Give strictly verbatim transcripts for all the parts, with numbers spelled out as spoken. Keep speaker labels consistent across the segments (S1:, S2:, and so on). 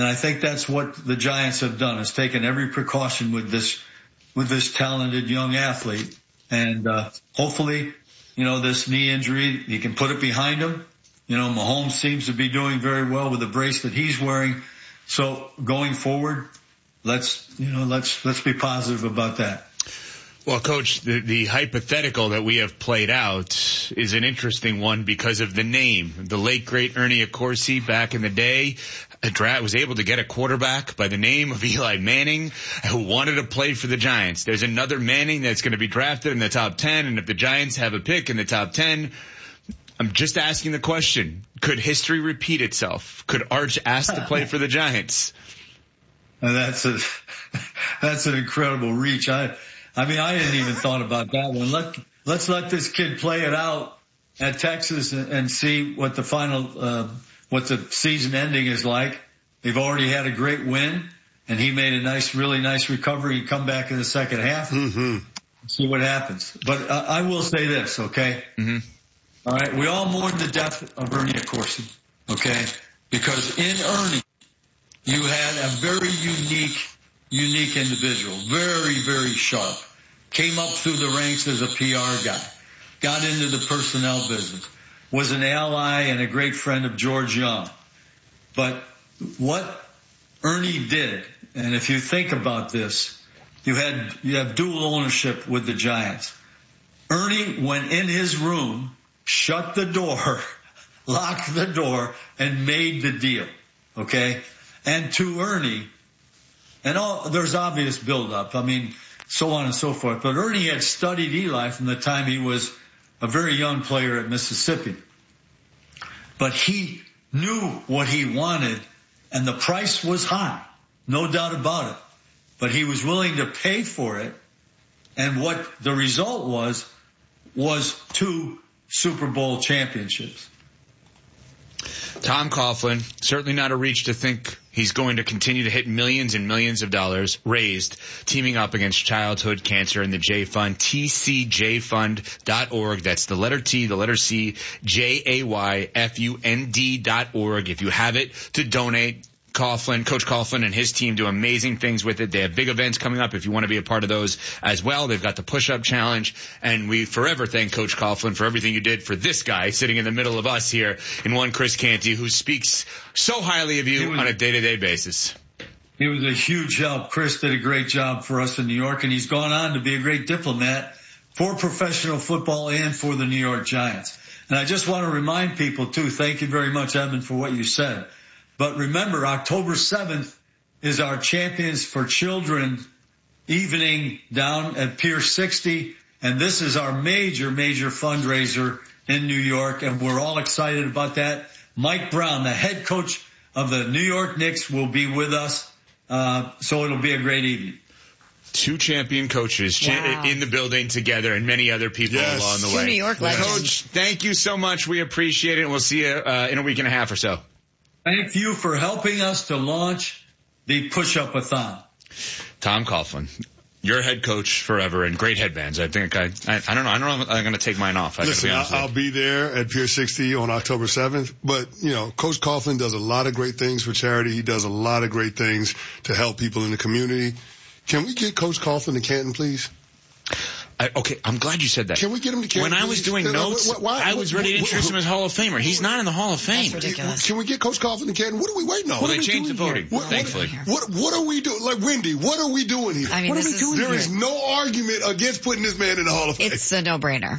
S1: And I think that's what the Giants have done, is taken every precaution with this, with this talented young athlete. And, uh, hopefully, you know, this knee injury, he can put it behind him. You know, Mahomes seems to be doing very well with the brace that he's wearing. So going forward, let's, you know, let's, let's be positive about that.
S2: Well, Coach, the, the hypothetical that we have played out is an interesting one because of the name. The late, great Ernie Accorsi back in the day was able to get a quarterback by the name of Eli Manning who wanted to play for the Giants. There's another Manning that's going to be drafted in the top ten, and if the Giants have a pick in the top ten, I'm just asking the question, could history repeat itself? Could Arch ask to play for the Giants?
S1: That's a, that's an incredible reach. I, I mean, I hadn't even thought about that one. Let, let's let this kid play it out at Texas and, and see what the final, uh, what the season ending is like. They've already had a great win, and he made a nice, really nice recovery and come back in the second half.
S3: Mm-hmm.
S1: See what happens. But uh, I will say this, okay?
S2: Mm-hmm.
S1: All right. We all mourn the death of Ernie Accorsi, okay? Because in Ernie, you had a very unique Unique individual, very, very sharp. Came up through the ranks as a P R guy. Got into the personnel business. Was an ally and a great friend of George Young. But what Ernie did, and if you think about this, you had, you have dual ownership with the Giants. Ernie went in his room, shut the door, locked the door, and made the deal. Okay? And to Ernie, and all, there's obvious buildup. I mean, so on and so forth. But Ernie had studied Eli from the time he was a very young player at Mississippi. But he knew what he wanted, and the price was high. No doubt about it. But he was willing to pay for it. And what the result was, was two Super Bowl championships.
S2: Tom Coughlin, certainly not a reach to think he's going to continue to hit millions and millions of dollars raised, teaming up against childhood cancer in the J Fund, T C J fund dot org. That's the letter T, the letter C, J A Y F U N D dot org. If you have it to donate, Coughlin, Coach Coughlin and his team do amazing things with it. They have big events coming up if you want to be a part of those as well. They've got the push-up challenge, and we forever thank Coach Coughlin for everything you did for this guy sitting in the middle of us here in one Chris Canty, who speaks so highly of you was, on a day-to-day basis.
S1: He was a huge help. Chris did a great job for us in New York, and he's gone on to be a great diplomat for professional football and for the New York Giants. And I just want to remind people, too, thank you very much, Evan, for what you said. But remember, October seventh is our Champions for Children evening down at Pier sixty. And this is our major, major fundraiser in New York. And we're all excited about that. Mike Brown, the head coach of the New York Knicks, will be with us. Uh, so it'll be a great evening.
S2: Two champion coaches wow. in the building together, and many other people yes. along the way.
S4: Two New York legends.
S2: Coach, thank you so much. We appreciate it. And we'll see you uh, in a week and a half or so.
S1: Thank you for helping us to launch the Push-Up-a-thon.
S2: Tom Coughlin, your head coach forever, and great headbands. I think I, I, I don't know. I don't know if I'm going to take mine off. I
S3: Listen, be I'll, I'll be there at Pier sixty on October seventh. But, you know, Coach Coughlin does a lot of great things for charity. He does a lot of great things to help people in the community. Can we get Coach Coughlin to Canton, please?
S2: I, okay, I'm glad you said that.
S3: Can we get him to Canton?
S2: When I was doing
S3: please?
S2: notes,
S3: why, why,
S2: I was ready to introduce him as Hall of Famer. He's not in the Hall of Fame.
S4: That's ridiculous.
S3: Can we get Coach Coughlin to Canton? What are we waiting on?
S2: Well,
S3: what
S2: they changed the voting,
S3: what,
S2: thankfully.
S3: What, what, what are we doing? Like, Wendy, what are we doing here?
S4: I mean,
S3: what
S4: this
S3: are we
S4: is,
S3: doing There
S4: here.
S3: is no argument against putting this man in the Hall of Fame.
S4: It's a no-brainer.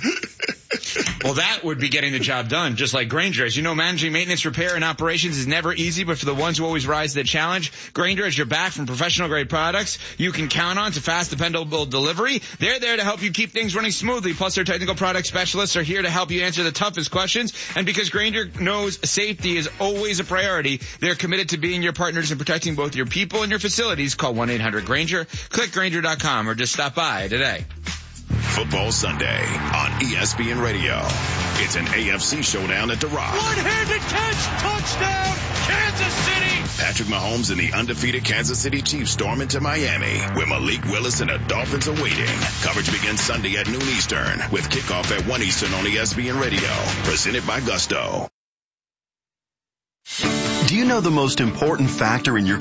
S2: Well, that would be getting the job done, just like Grainger. As you know, managing maintenance, repair, and operations is never easy, but for the ones who always rise to the challenge, Grainger has your back from professional-grade products you can count on to fast, dependable delivery. They're there to help you keep things running smoothly. Plus, their technical product specialists are here to help you answer the toughest questions. And because Grainger knows safety is always a priority, they're committed to being your partners in protecting both your people and your facilities. Call one eight hundred Grainger, click Grainger dot com, or just stop by today.
S5: Football Sunday on E S P N Radio. It's an A F C showdown at The Rock.
S6: One-handed catch, touchdown, Kansas City.
S5: Patrick Mahomes and the undefeated Kansas City Chiefs storm into Miami, where Malik Willis and the Dolphins are waiting. Coverage begins Sunday at noon Eastern, with kickoff at one Eastern on E S P N Radio. Presented by Gusto.
S7: Do you know the most important factor in your